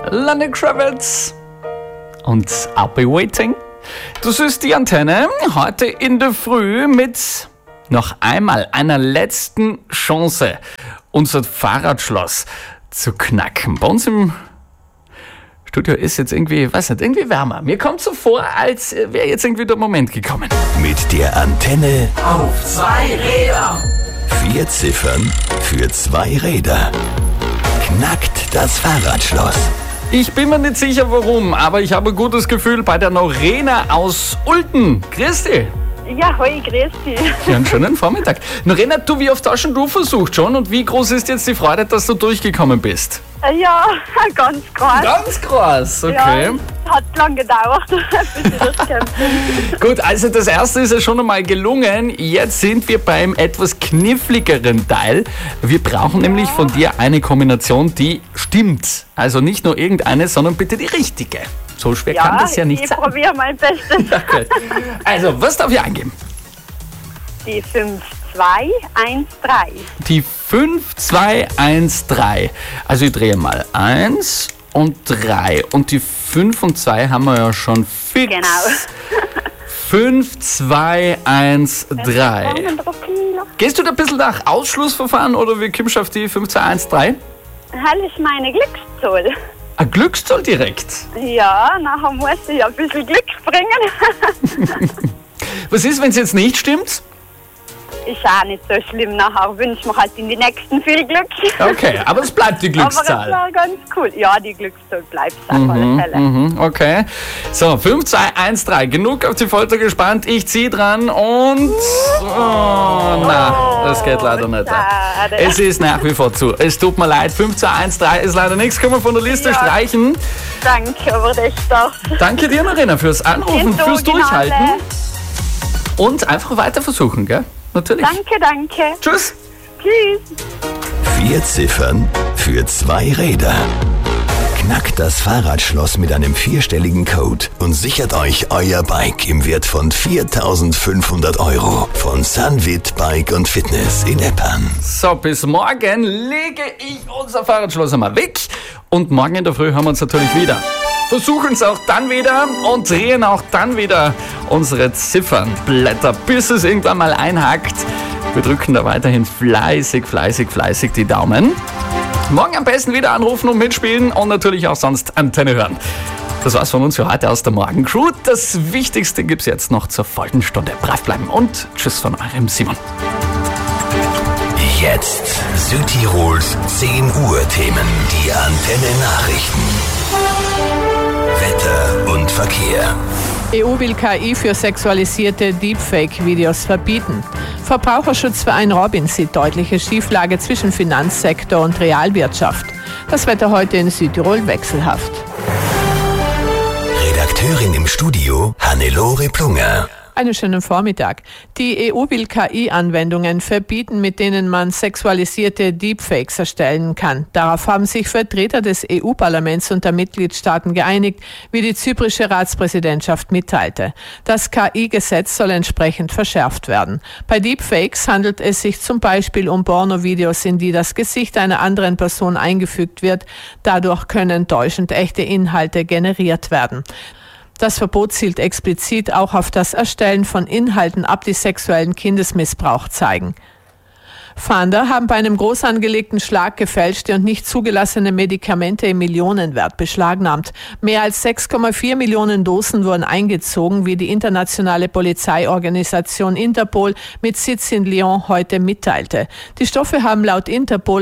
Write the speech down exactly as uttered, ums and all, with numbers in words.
Lenny Kravitz und I'll be waiting. Das ist die Antenne heute in der Früh mit noch einmal einer letzten Chance, unser Fahrradschloss zu knacken. Bei uns im Studio ist jetzt irgendwie, weiß nicht, irgendwie wärmer. Mir kommt so vor, als wäre jetzt irgendwie der Moment gekommen. Mit der Antenne auf zwei Räder. Vier Ziffern für zwei Räder. Knackt das Fahrradschloss. Ich bin mir nicht sicher warum, aber ich habe ein gutes Gefühl bei der Norena aus Ulten. Grüß dich. Ja, hoi, grüß dich. Ja, einen schönen Vormittag. Norena, du, wie oft hast schon du versucht schon und wie groß ist jetzt die Freude, dass du durchgekommen bist? Ja, ganz groß. Ganz groß, okay. Ja, hat lang gedauert, bis ich das kämpfe. Gut, also das erste ist ja schon einmal gelungen. Jetzt sind wir beim etwas kniffligeren Teil. Wir brauchen ja. nämlich von dir eine Kombination, die stimmt. Also nicht nur irgendeine, sondern bitte die richtige. So schwer ja, kann das ja nicht ich sein. Ich probiere mein Bestes. Okay. Also, was darf ich eingeben? Die fünf zwei eins drei. Die fünf zwei eins drei. Also ich drehe mal eins und drei. Und die fünf und zwei haben wir ja schon fix. Genau. fünf zwei eins drei. Gehst du da ein bisschen nach Ausschlussverfahren oder wie kommst du auf die fünf zwei eins drei? Das ist meine Glückszahl. Ein Glückszahl direkt? Ja, nachher muss ich ein bisschen Glück bringen. Was ist, wenn es jetzt nicht stimmt? Ist auch nicht so schlimm. Nachher wünsche ich mir halt in die nächsten viel Glück. Okay, aber es bleibt die Glückszahl. Aber es war ganz cool. Ja, die Glückszahl bleibt auf mhm, alle Fälle. Mhm, okay. So, fünf zwei eins drei. Genug auf die Folter gespannt. Ich ziehe dran und... Oh, na, das geht leider nicht. Schade. Es ist nach wie vor zu. Es tut mir leid. fünf zwei eins drei ist leider nichts. Können wir von der Liste ja. streichen. Danke, aber das doch. Danke dir, Norena, fürs Anrufen, fürs Durchhalten. Und einfach weiter versuchen, gell? Natürlich. Danke, danke. Tschüss. Tschüss. Vier Ziffern für zwei Räder. Knackt das Fahrradschloss mit einem vierstelligen Code und sichert euch euer Bike im Wert von viertausendfünfhundert Euro von Sunwit Bike und Fitness in Eppern. So, bis morgen lege ich unser Fahrradschloss einmal weg und morgen in der Früh haben wir uns natürlich wieder. Versuchen es auch dann wieder und drehen auch dann wieder unsere Ziffernblätter, bis es irgendwann mal einhakt. Wir drücken da weiterhin fleißig, fleißig, fleißig die Daumen. Morgen am besten wieder anrufen und mitspielen und natürlich auch sonst Antenne hören. Das war's von uns für heute aus der Morgencrew. Das Wichtigste gibt's jetzt noch zur vollen Stunde. Brav bleiben und tschüss von eurem Simon. Jetzt Südtirols zehn Uhr Themen. Die Antenne Nachrichten. Wetter und Verkehr. E U will K I für sexualisierte Deepfake-Videos verbieten. Verbraucherschutzverein Robin sieht deutliche Schieflage zwischen Finanzsektor und Realwirtschaft. Das Wetter heute in Südtirol wechselhaft. Redakteurin im Studio Hannelore Plunger. Einen schönen Vormittag. Die E U will K I-Anwendungen verbieten, mit denen man sexualisierte Deepfakes erstellen kann. Darauf haben sich Vertreter des E U-Parlaments und der Mitgliedstaaten geeinigt, wie die zyprische Ratspräsidentschaft mitteilte. Das K I-Gesetz soll entsprechend verschärft werden. Bei Deepfakes handelt es sich zum Beispiel um Pornovideos, in die das Gesicht einer anderen Person eingefügt wird. Dadurch können täuschend echte Inhalte generiert werden. Das Verbot zielt explizit auch auf das Erstellen von Inhalten ab, die sexuellen Kindesmissbrauch zeigen. Fahnder haben bei einem groß angelegten Schlag gefälschte und nicht zugelassene Medikamente im Millionenwert beschlagnahmt. Mehr als sechs Komma vier Millionen Dosen wurden eingezogen, wie die internationale Polizeiorganisation Interpol mit Sitz in Lyon heute mitteilte. Die Stoffe haben laut Interpol